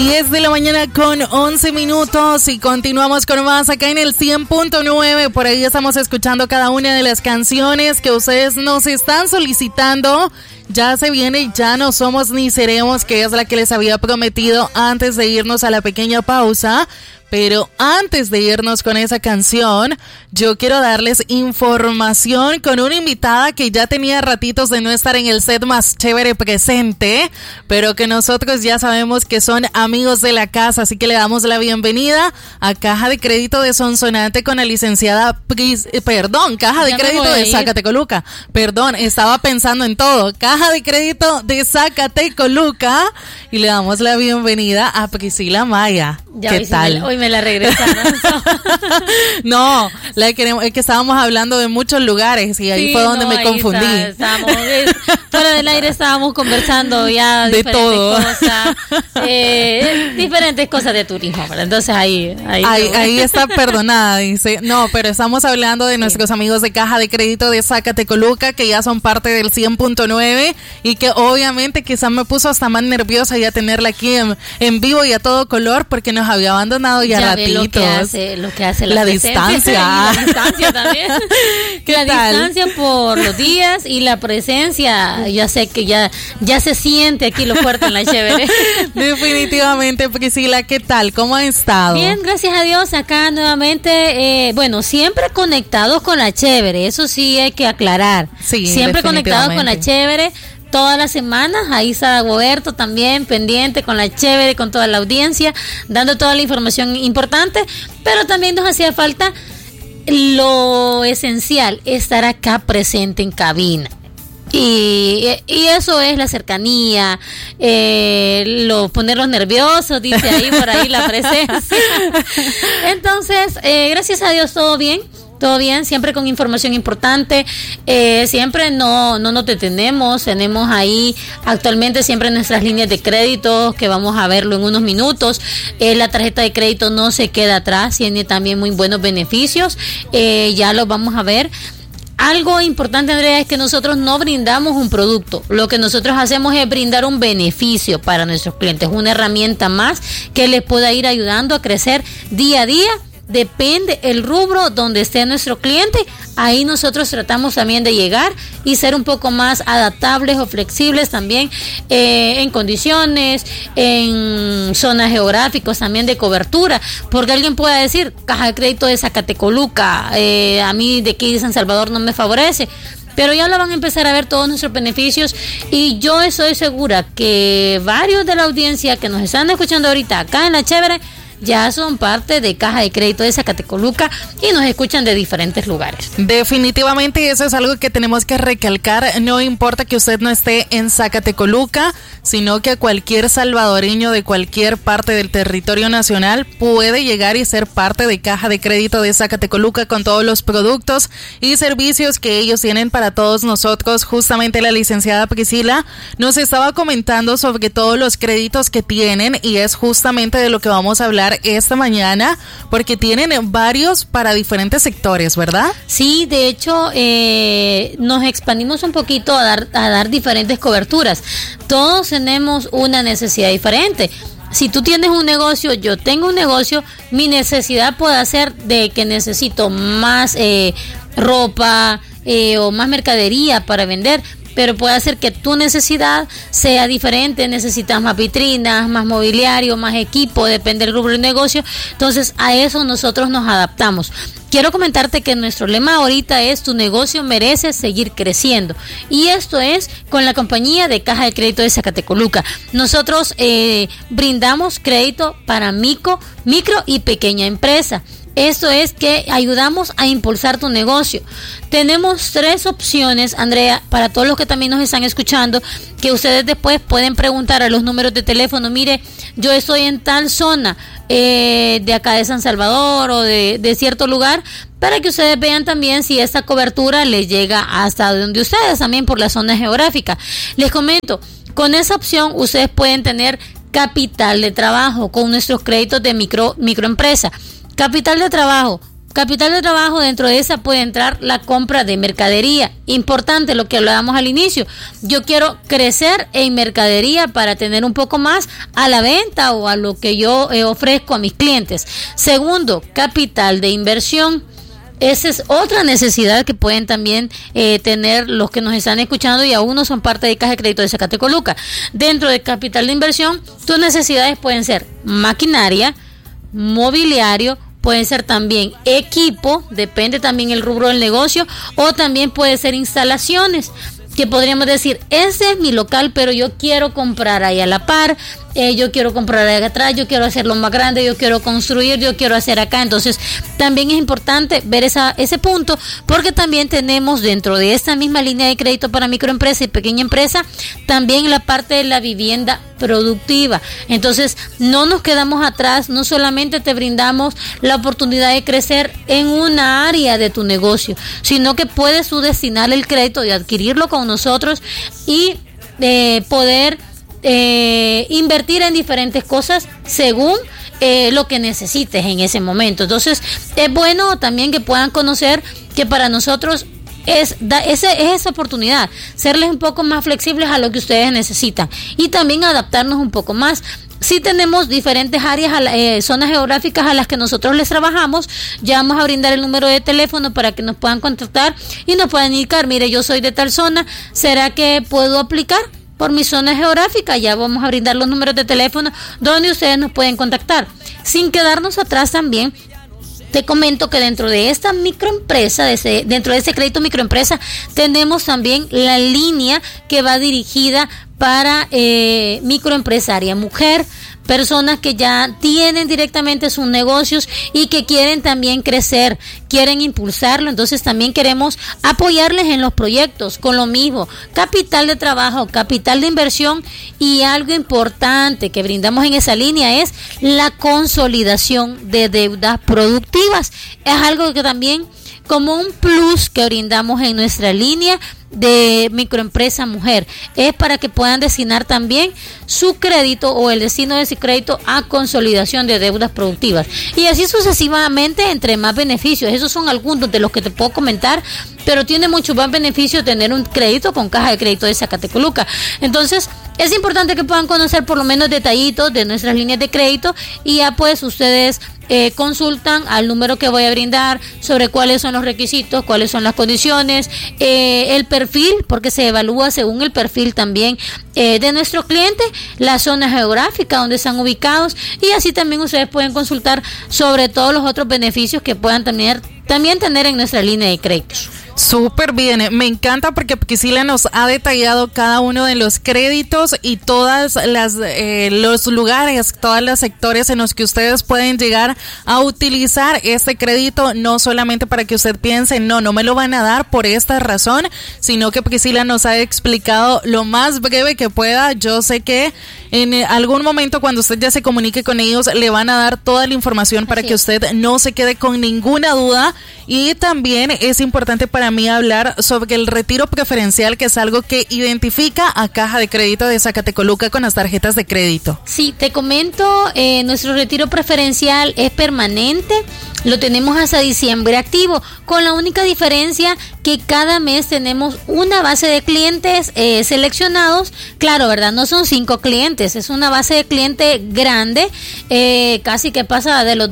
10 de la mañana con 11 minutos y continuamos con más acá en el 100.9. Por ahí estamos escuchando cada una de las canciones que ustedes nos están solicitando. Ya se viene Ya no somos ni seremos, que es la que les había prometido antes de irnos a la pequeña pausa. Pero antes de irnos con esa canción, yo quiero darles información con una invitada que ya tenía ratitos de no estar en el set más chévere presente, pero que nosotros ya sabemos que son amigos de la casa, así que le damos la bienvenida a Caja de Crédito de Sonsonate con la licenciada Caja de Crédito de Zacatecoluca. Perdón, estaba pensando en todo. Caja de Crédito de Zacatecoluca y le damos la bienvenida a Priscila Maya. ¿Qué tal? Hoy me la regresaron. No, la queremos, es que estábamos hablando de muchos lugares y ahí fue donde me confundí. Fuera del aire estábamos conversando ya de todo. Cosas, diferentes cosas de turismo. Entonces ahí está perdonada, dice. No, pero estamos hablando de nuestros amigos de Caja de Crédito de Zacatecoluca, que ya son parte del 100.9 y que obviamente quizás me puso hasta más nerviosa ya tenerla aquí en vivo y a todo color, porque nos había abandonado ya ratitos. Lo que hace la distancia. La distancia también. ¿Qué tal? Distancia por los días y la presencia. Ya sé que ya se siente aquí lo fuerte en la chévere. Definitivamente, Priscila, ¿qué tal? ¿Cómo ha estado? Bien, gracias a Dios, acá nuevamente, siempre conectados con la chévere, eso sí hay que aclarar. Sí, siempre conectados con la chévere. Todas las semanas, ahí Sara Goberto también pendiente con la chévere, con toda la audiencia, dando toda la información importante, pero también nos hacía falta lo esencial, estar acá presente en cabina. Y eso es la cercanía, ponerlos nerviosos, dice ahí por ahí la presencia. Entonces, gracias a Dios, todo bien, siempre con información importante, siempre no nos detenemos, tenemos ahí actualmente siempre nuestras líneas de crédito, que vamos a verlo en unos minutos, la tarjeta de crédito no se queda atrás, tiene también muy buenos beneficios, ya los vamos a ver. Algo importante, Andrea, es que nosotros no brindamos un producto, lo que nosotros hacemos es brindar un beneficio para nuestros clientes, una herramienta más que les pueda ir ayudando a crecer día a día. Depende el rubro donde esté nuestro cliente, ahí nosotros tratamos también de llegar y ser un poco más adaptables o flexibles también en condiciones, en zonas geográficas también de cobertura, porque alguien pueda decir, Caja de Crédito de Zacatecoluca, a mí de aquí de San Salvador no me favorece. Pero ya lo van a empezar a ver todos nuestros beneficios y yo estoy segura que varios de la audiencia que nos están escuchando ahorita acá en La Chévere ya son parte de Caja de Crédito de Zacatecoluca y nos escuchan de diferentes lugares. Definitivamente eso es algo que tenemos que recalcar, no importa que usted no esté en Zacatecoluca, sino que cualquier salvadoreño de cualquier parte del territorio nacional puede llegar y ser parte de Caja de Crédito de Zacatecoluca con todos los productos y servicios que ellos tienen para todos nosotros. Justamente la licenciada Priscila nos estaba comentando sobre todos los créditos que tienen y es justamente de lo que vamos a hablar esta mañana, porque tienen varios para diferentes sectores, ¿verdad? Sí, de hecho nos expandimos un poquito a dar diferentes coberturas. Todos tenemos una necesidad diferente. Si tú tienes un negocio, yo tengo un negocio, mi necesidad puede ser de que necesito más ropa o más mercadería para vender, pero puede ser que tu necesidad sea diferente, necesitas más vitrinas, más mobiliario, más equipo, depende del rubro del negocio, entonces a eso nosotros nos adaptamos. Quiero comentarte que nuestro lema ahorita es tu negocio merece seguir creciendo y esto es con la compañía de Caja de Crédito de Zacatecoluca. Nosotros brindamos crédito para micro y pequeña empresa. Esto es que ayudamos a impulsar tu negocio. Tenemos 3 opciones, Andrea, para todos los que también nos están escuchando, que ustedes después pueden preguntar a los números de teléfono. Mire, yo estoy en tal zona de acá de San Salvador o de cierto lugar, para que ustedes vean también si esta cobertura les llega hasta donde ustedes, también por la zona geográfica. Les comento, con esa opción ustedes pueden tener capital de trabajo con nuestros créditos de microempresa. Capital de trabajo, Capital de trabajo, dentro de esa puede entrar la compra de mercadería. Importante lo que hablábamos al inicio. Yo quiero crecer en mercadería para tener un poco más a la venta o a lo que yo ofrezco a mis clientes. Segundo, capital de inversión. Esa es otra necesidad que pueden también tener los que nos están escuchando y aún no son parte de Caja de Crédito de Zacatecoluca. Dentro de capital de inversión, tus necesidades pueden ser maquinaria, mobiliario, pueden ser también equipo, depende también el rubro del negocio, o también puede ser instalaciones, que podríamos decir, ese es mi local, pero yo quiero comprar ahí a la par, yo quiero comprar ahí atrás, yo quiero hacerlo más grande, yo quiero construir, yo quiero hacer acá. Entonces también es importante ver ese punto, porque también tenemos dentro de esta misma línea de crédito para microempresa y pequeña empresa también la parte de la vivienda productiva. Entonces no nos quedamos atrás, no solamente te brindamos la oportunidad de crecer en una área de tu negocio, sino que puedes tú destinar el crédito y adquirirlo con nosotros y poder invertir en diferentes cosas según lo que necesites en ese momento. Entonces es bueno también que puedan conocer que para nosotros es esa oportunidad, serles un poco más flexibles a lo que ustedes necesitan y también adaptarnos un poco más. Sí tenemos diferentes áreas, zonas geográficas a las que nosotros les trabajamos. Ya vamos a brindar el número de teléfono para que nos puedan contactar y nos puedan indicar, mire, yo soy de tal zona, ¿será que puedo aplicar por mi zona geográfica? Ya vamos a brindar los números de teléfono donde ustedes nos pueden contactar. Sin quedarnos atrás también, te comento que dentro de esta microempresa, dentro de ese crédito microempresa, tenemos también la línea que va dirigida para microempresaria mujer, personas que ya tienen directamente sus negocios y que quieren también crecer, quieren impulsarlo. Entonces también queremos apoyarles en los proyectos con lo mismo, capital de trabajo, capital de inversión, y algo importante que brindamos en esa línea es la consolidación de deudas productivas. Es algo que también como un plus que brindamos en nuestra línea de microempresa mujer, es para que puedan destinar también su crédito o el destino de ese crédito a consolidación de deudas productivas y así sucesivamente entre más beneficios. Esos son algunos de los que te puedo comentar, pero tiene mucho más beneficio tener un crédito con Caja de Crédito de Zacatecoluca. Entonces es importante que puedan conocer por lo menos detallitos de nuestras líneas de crédito y ya pues ustedes consultan al número que voy a brindar sobre cuáles son los requisitos, cuáles son las condiciones, el perfil, porque se evalúa según el perfil también de nuestro cliente, la zona geográfica donde están ubicados, y así también ustedes pueden consultar sobre todos los otros beneficios que puedan también tener en nuestra línea de créditos. Súper bien, me encanta porque Priscila nos ha detallado cada uno de los créditos y todas los lugares, todos los sectores en los que ustedes pueden llegar a utilizar este crédito, no solamente para que usted piense, no me lo van a dar por esta razón, sino que Priscila nos ha explicado lo más breve que pueda. Yo sé que en algún momento cuando usted ya se comunique con ellos le van a dar toda la información para que usted no se quede con ninguna duda. Y también es importante para mí hablar sobre el retiro preferencial, que es algo que identifica a Caja de Crédito de Zacatecoluca con las tarjetas de crédito. Sí, te comento, nuestro retiro preferencial es permanente, lo tenemos hasta diciembre activo, con la única diferencia que cada mes tenemos una base de clientes seleccionados. Claro, ¿verdad? No son 5 clientes, es una base de cliente grande, casi que pasa de los